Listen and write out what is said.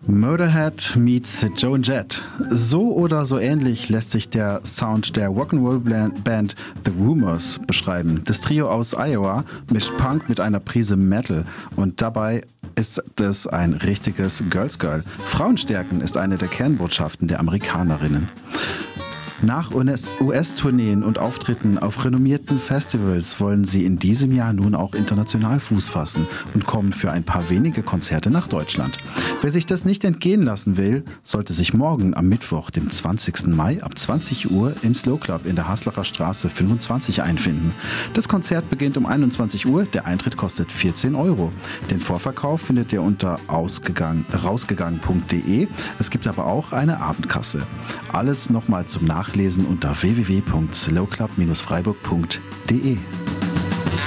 Murderhead meets Joan Jett. So oder so ähnlich lässt sich der Sound der Rock'n'Roll-Band The Rumors beschreiben. Das Trio aus Iowa mischt Punk mit einer Prise Metal und dabei ist es ein richtiges Girls Girl. Frauenstärken ist eine der Kernbotschaften der Amerikanerinnen. Nach US-Tourneen und Auftritten auf renommierten Festivals wollen sie in diesem Jahr nun auch international Fuß fassen und kommen für ein paar wenige Konzerte nach Deutschland. Wer sich das nicht entgehen lassen will, sollte sich morgen am Mittwoch, dem 20. Mai ab 20 Uhr im Slow Club in der Haslacher Straße 25 einfinden. Das Konzert beginnt um 21 Uhr, der Eintritt kostet 14 €. Den Vorverkauf findet ihr unter rausgegangen.de. Es gibt aber auch eine Abendkasse. Alles nochmal zum Nachlesen unter www.slowclub-freiburg.de.